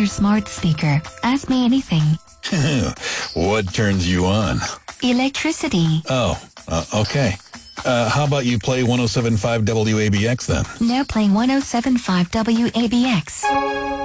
smart speaker. Ask me anything. What turns you on? Electricity. Oh, okay. How about you play 107.5 WABX then? Now playing 107.5 WABX.